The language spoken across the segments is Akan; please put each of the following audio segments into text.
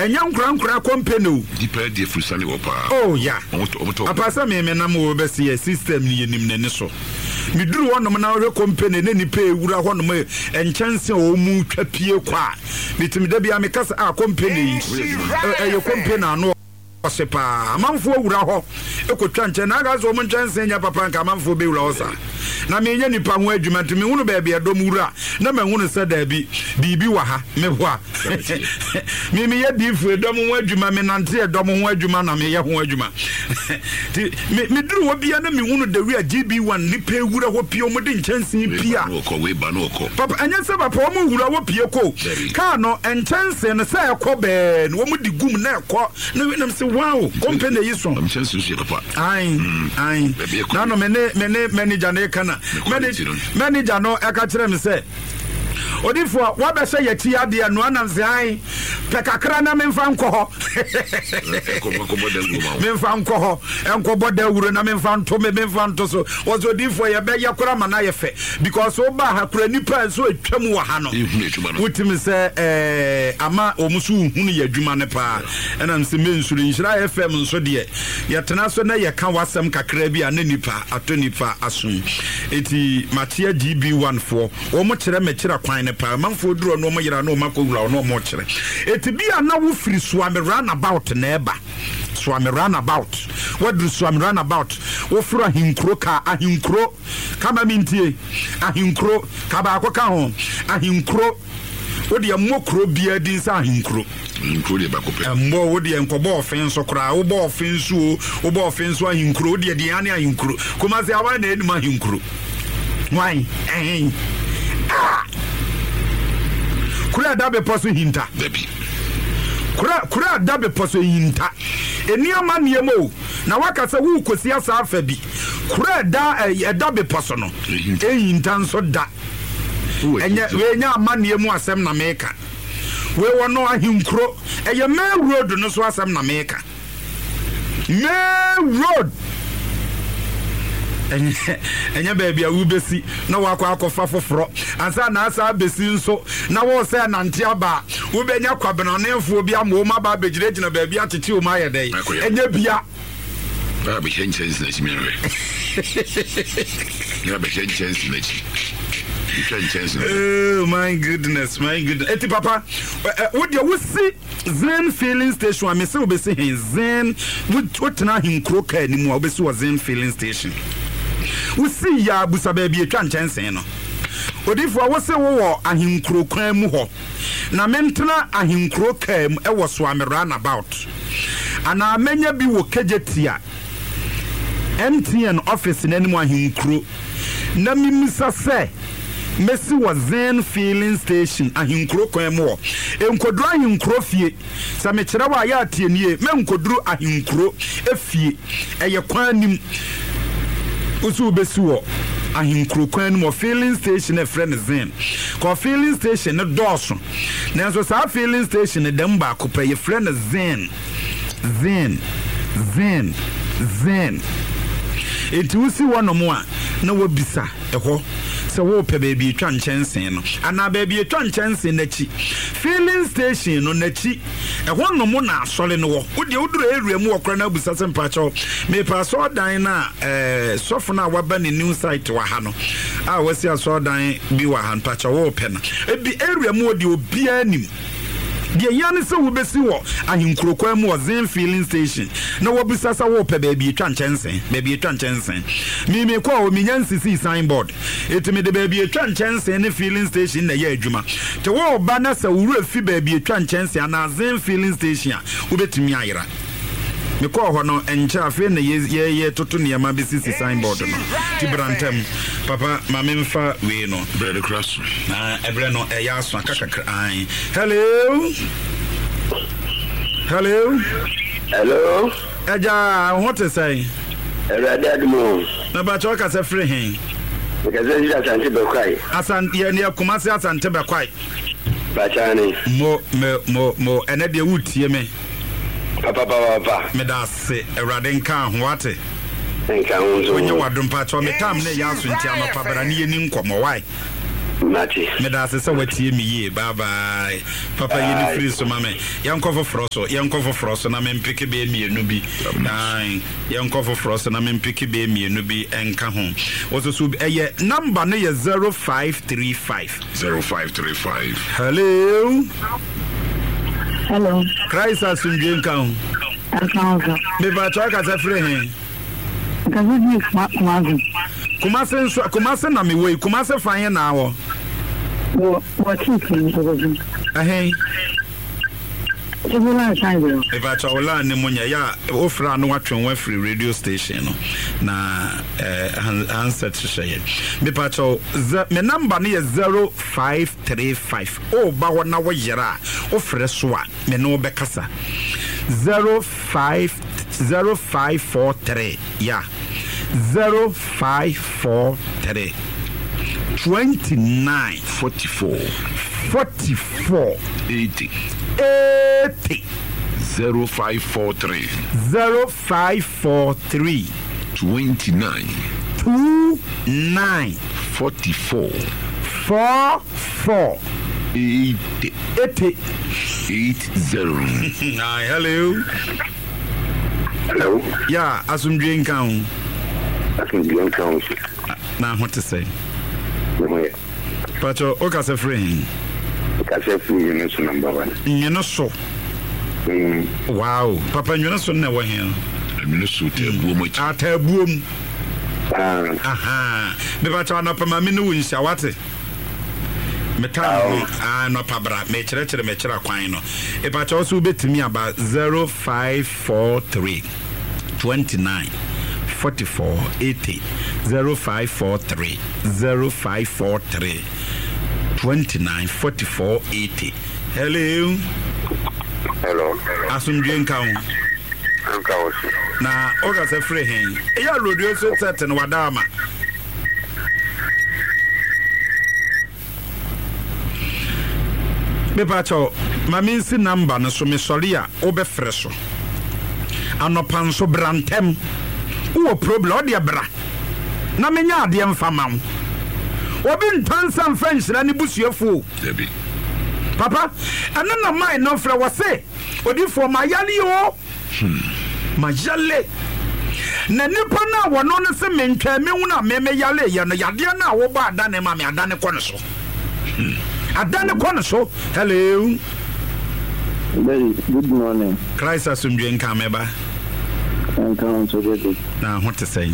enya nkura company deeper the frusani opa oh yeah apasa me nam wo be see system ni yenim ne so miduru wonom na wo company ne nipa ewura honom enchanse o mu twapie kwa mitimi da bia me kasa company e company ano osepa amanfo wura ho ekotwa nche na aga zo mo nchanse nya papa nka amanfo be wura osa na me nya nipa ho adwuma timi hunu ba bia dom wura na me hunu sa da bi bibi wa ha me ho a me ye bi fu dom ho adwuma me nante dom ho adwuma na me ye ho adwuma me duru wo bia na me hunu da wi a GB1 nipa wura ho pie mo de nchanse pia we ba no ko papa anya se papa mo wura wo pie ko ka no enchanse ne sa ekobe no mo di gum na ekọ na we nam se wow company yi so enchanse so papa ai na no mene manager na kana manager no aka kire me se odifo wa be se yeti ade anu ananse ai pekakra na memfa nko memfa nko enko boda wuro na memfa nto so was odifo ye be yakora mana ye fe because oba hakura nipa so atwam wa ha no wutimi se ama omusu hunu ye adwuma ne pa enam se mensuru Nhyira FM nso de yetena so na ye ka wasem kakra bi a na nipa atonipa asom eti matia GB1 for omo kire me kira kwan ne pa manfo duro no mo yira no makowura no mo kire eti bia na wo firi Swami Runabout na eba Swami Runabout what do Swami Runabout wo fura hinkro ka ahinkro kama mintie ahinkro ka ba akoka ho ahinkro wo de mokro bia din sa ahinkro include bakope mbo wo de enkobo offense kra wo bo offense ahinkro wo de de ane ahinkro kuma se awa na enuma ahinkro why kura dabe poso hinta baby kura dabe poso hinta eniama niemo na wakasa wu kosi asa afa bi kura dabe poso no hinta nso da enye we nya amaniemu asem na meka we wono ahinkro eye main road no so asem na meka main road enye baby a ubesi na wakwa akofa foforo ansa na asa besi nso na wo se na nte aba wo benya kwabena nemfo bi am wo ma ba begire gina baby atete o ma ye dai enye bia ba be chance na chimere ya be chance na chi oh my goodness eti papa what you see Zen filling station I me say obesi hen Zen what na hinkro ka ni mu obesi was Zen filling station we see ya busa baby atwa nchensen no odifo wo se wo ahinkro kwan mu ho na mentena ahinkro ka mu e wo Swami Runabout ana amenya bi wo kejetia MTN office na nimu ahinkro na mimisa se Messi was Zen filling station ahinkro kwan mu ho enkodru ahinkro fie sa me kire wa ya atienie me enkodru ahinkro efie eye kwan nim usu besuo ahinkro kwan mu filling station e friend Zen ko filling station ne doso na so sa filling station ne dem ba ko pe ye friend Zen enti usi wono mo a na wobisa eho se wo pe baby atwa nchensen no ana baby atwa nchensen na chi filling station no na chi eho no mo na asole no wo de oduro area mu okra na busa sempa cho me pa so dan na sofo na waba ne new site wa ha no a wasi aso dan bi wa ha pa cho wo pe na ebi area mu de obi anim de yan se wo besi wo ahinkro kwa mu Zen filling station na wo bisasa wo pe baby atwa nchensen mi kwa o minyansisi signboard etime de baby atwa nchensen ne filling station na ye adwuma te wo ba na sa wura fi baby atwa nchensen na Zen filling station wo betimi ayira me kwa ho no encha afi na ye toto ne ma besisi signboard no ti brantem papa mamemfa we no bread cross na ebre no yaso akakakra ai hello eja what to say Admo na ba choka se free hen because you asante be kwai asan ye ne Kumasi asante be kwai ba chani mo ene de wutie me papa me da se Erade nka ho ate nka ho so onye wadom pa cho me tam ne yaso nti ama pa bra ne yeni nkomo wai Mati. Me da se watie me ye. Bye bye. Papa ye ni free so mame. Yanko for froso na me mpeke be mienu bi. Nine. Yanko for froso na me mpeke be mienu bi enka ho. Oso so eye number no ye 0535. 0535. Hello. Hello. Christ asunje nka ho. Akanza. Me ba twa ka se free hen. Kumase na me wey kumase fanye na awo. What is Hey. If I tell you, Nemonia, yeah, offer no watching one free radio station, na answer to say it. Me pacho, me number near 0535. Oh, bawa na wa yera. Offer swa me no bekasa 0543. Yeah, 0543 29 44 80 0543 29 44 80 Hi, hello. Hello. Yeah, asumdwe nkan. Asumdwe nkan. Na what to say? Yeah. Pacho, okase free. Okase free you know so number 1. You know so. Wow, Papa you know so na wa here. You know so te buom. Atabuom. Aha. Me pacho na pama me no wunhia wate. Meta no pabra me kire kwan no. E pacho so betimi aba 0543 29 44 80 0543 0543 29 44 80. Hello. Hello. Asumdwe nkan. Na oga se free hen. E ya radio so set no wadama. Me pacho mami si number no so me sori a obefre so. Anopan so brantem. Wo problem o de bra. Na menya ade mfama wo. Obi ntansa French na ni busuafo. Debi. Papa, anana mai no fra wase. Odi for mayali o. Majale. Na nipa na wono ne se mentwa me hu na me yale ye no yade na wo ba adane ma me adane kɔ ne so. Adane kɔ ne so. Hello. Good morning. Christ asumdwe nka meba. Nka so good. Na what to say?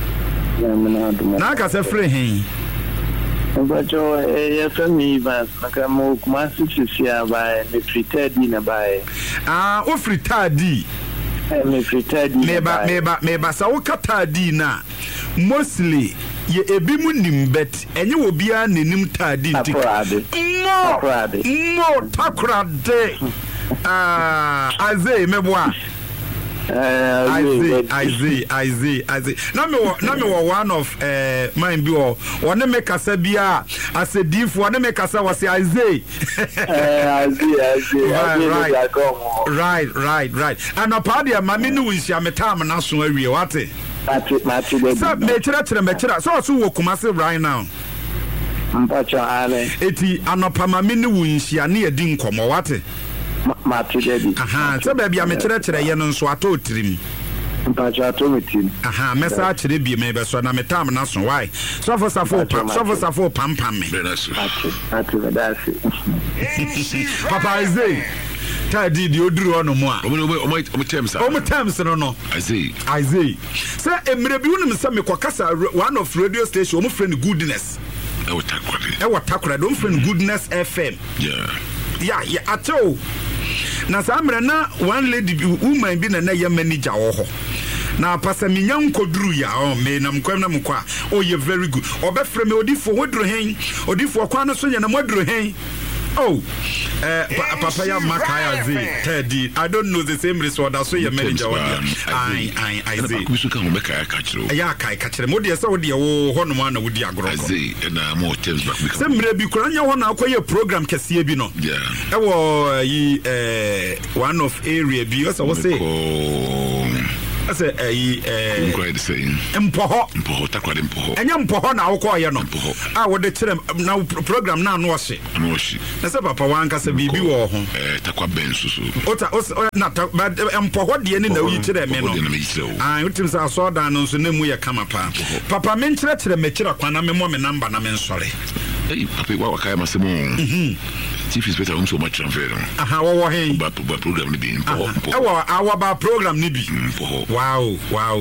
Na ka se free hen. Bacho me vas maka mo kuma sisia ba me prepared na ba. O prepared di. Me prepared di. Meba sa wo kata di na. Mostly ye ebi mu nimbet enye obia nanim tadi nti. Mo takrade. Azay meboa. I see. Na me one of mine bi o one make asa bia as a diff one make asa was I see. Right. And apart there mami no wunhia metam na so awie wate. So me kira so wo Kumasi right now. Mpacho ale. Eti anopa mami no wunhia na edi nkomo wate. Aha, so baby am kire ye no so ato tirim. Mpacho ato metim. Aha, mesa kire bi me be so na metam na so why. So for safo pam me. Papa Isaiah. Tadi di oduru ono mo a. Omo terms no. Isaiah. Say emre bi wonu me me kwakasa one of radio station omo friend goodness. E watakura don't friend goodness FM. Yeah, ato. Na samre na one lady woman bi na ye manager wo ho. Na pasa minyan koduru ya o me na mkwam na mkwa. Oh, you very good. Obefre me odifo woduru hen. Odifo kwa no so nya na moduru hen. Oh, Papa ya Makaya Z, Teddy. I don't know the same resort. So your manager. I say. We should come back. I catch you. Yeah, I catch them. What do you say? What do you want? One with the agro. I say, and more tells back. Some maybe Kuranya one acquire program Cassiebino. Yeah. I was one of area because I was say. I say quite the same. Mpoho Takwade Mpoho. Enya Mpoho na wokọ ye no. Ah wo de kire na program na no hye. No hye. Na say papa wanka say bibi wo ho. Takwa ben susu. Ota na Mpoho de ni na wi kire me no. Ah utim say aso dan no so na mu ye kama pa. Papa me kire me kire kwana me mo me number na me nsore. Hey papa wa kai masemo. Chief Inspector so much transfer. Aha wo hen. Ba program ni bi Mpoho. Our program ni bi. Wow.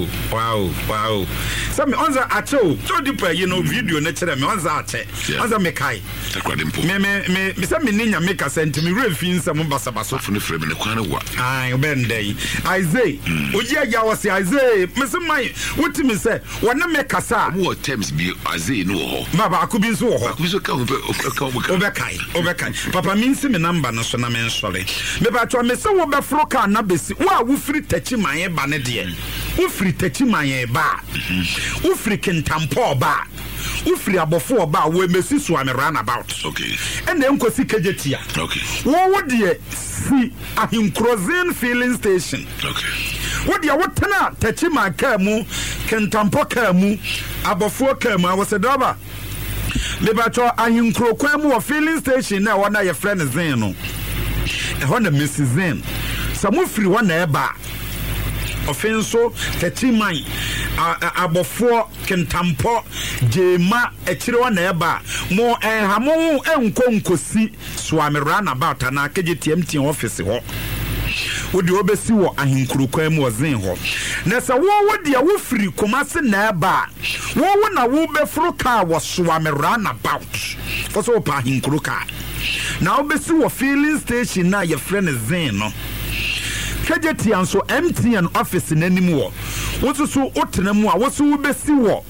So me onza acho so deep video na kire me onza ache. Onza me kai. Takwade Mpoho. Me say me ninya make a sent me refi nsam basabaso. Fune frame ne kwana wa. Ai obendai. Isaiah. Oji aja wasi Isaiah. Me say my wuti me say wana me kasa. What terms be Isaiah no ho. Baba akubi nso ho. Akubi so ka obekai. Papa minsi me number no so na me nsole. Me ba to me say wo be fro ka na besi. Wa wo free tachi man ba ne de. Wo free tachi man ba. Wo free kentampo ba. Wo free abofo ba wo mesi so am run about. Okay. And then kosi kejetia. Okay. Wo de si ahinkrozen filling station. Okay. Wo de wo tena tachi man ka mu kentampo ka mu abofo ka mu awosedaba. Me ba to ahinkro kwa mu wo filling station na wona ye friend Zen no. E ho na Mrs. Zen. Samu free one na eba. Offenso tetiman abofo kentampo jema ekire one eba. Mo hamo enkonkosi swami run about na keje TMT office ho. Wodi obesi wo ahinkro kwa mu Zen ho. Na sa wo wodi a wo free komase na eba. Wo na wo be fro car wo swami run about. For so pa ahinkro car. Na obesi wo filling station na ye friend Zen no. Kejeti anso MTN office n'anim wo. Wosusu otena mu a wosu besi wo.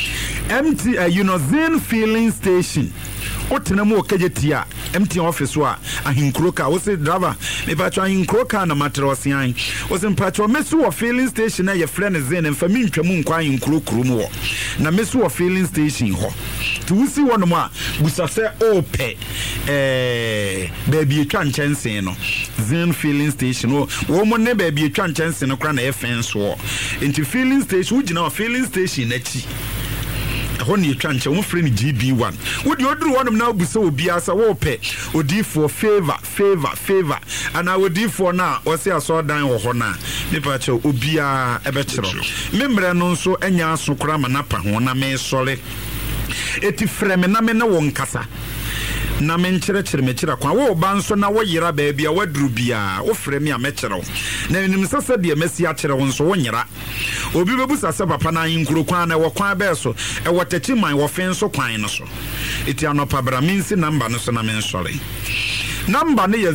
Zen filling station. Otena mu kejeti a MTN office wa ahinkro ka wo se driver me patro ahinkro ka na matrosi an. Wo se patro mesu wo filling station na ye friend Zen mfa mi ntwamu nkwa ahinkro krum wo. Na mesu wo filling station ho. Tu usi wo no mu a busa se ope baby etwa nchensen no Zen filling station wo mo ne baby etwa nchensen no kra na fence wo into filling station ugina wo filling station na chi honi etwa nche wo free ni GB1 wo di oduru wonum na obusa obi asa wo pe odi for favor ana odi for na wo se aso dan wo ho na me pa che obi a ebe kiro memre no nso enya aso kra ma na pa ho na me sole eti freme na me na wo nkasa na men kyerɛkyerɛ me kyerɛ kwa wo ba nso na wo yera baabi a waduru bia wo frɛ me a mekyerɛw na nim sasa de mesi a kyerɛ wo nso wo nyera obi bebu sasa papa na yinkuro kwan na wo kwan bɛ so e wo tachi man wo fen so kwan no so eti anopa bra minsi number no so na men sɔre number ne ye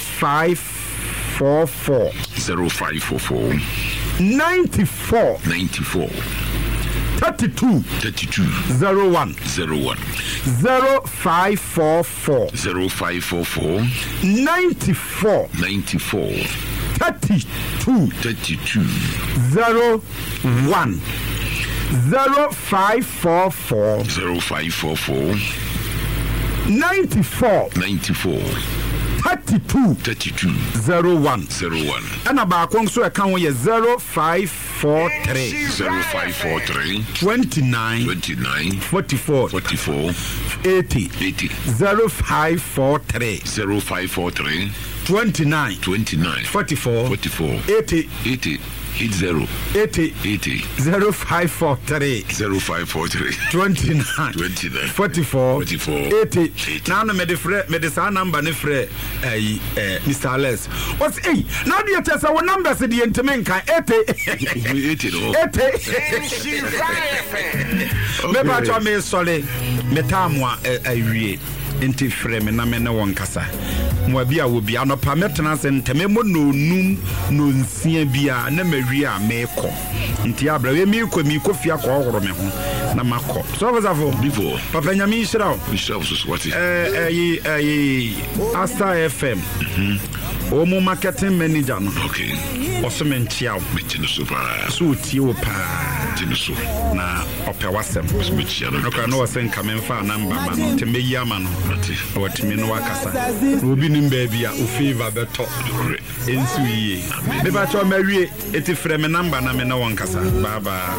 0544 94 32 01 0544 94 32 01 0544 94 32 01 and about so account with 0543 29 44 80 0543 29 44 80 0543 29 44 80 now no me the number ne frɛ Mr. Alex what's now the test our numbers the intimen kan 80 me ba to me sole me tamwa awie enti frɛ me na me ne won kasa mo bia wo bia no pa metena se nteme mo no num no nsia bia na mawie a meko nti abra we mi ko fia ko horo me ho na makɔ so wazafo before papa nyami shiraw so what Asta FM omo marketing manager no okay oso me ntia me tino super so tie wo pa Jimmy so. Na opewasem. Mechi No ka no wase nka memfa number ma no temeyi ama no. Watimi no wakasa. Obi nim baabi a o favor beto. Ensu yie. Me ba cho mawie eti frɛ me number na me na won kasa. Baba.